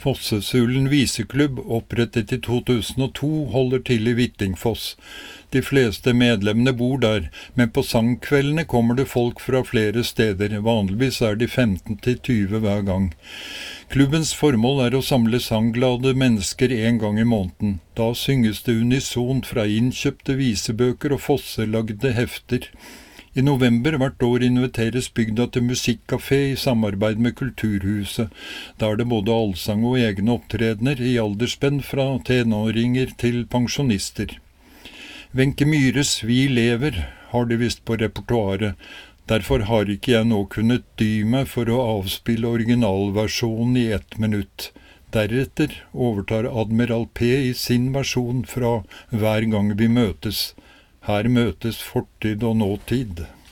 Fossesulen viseklubb, opprettet i 2002, holder til i Hvittingfoss. De fleste medlemmene bor der, men på sangkveldene kommer det folk fra flere steder. Vanligvis er de 15 til 20 hver gang. Klubbens formål er å samle sangglade mennesker en gang i måneden. Da synges det unisont fra innkjøpte visebøker og fosselagde hefter. I november hvert år inviteres bygda til musikkcafé i samarbeid med Kulturhuset. Da er det både allsang og egne opptredener i aldersspenn fra tenåringer til pensjonister. Wenche Myhres Vi lever har de visst på repertoaret. Derfor har ikke jeg nå kunnet dy meg for å avspille originalversjonen i 1 minutt. Deretter overtar Admiral P i sin versjon fra Hver gang vi møtes. Her møtes fortid og nåtid.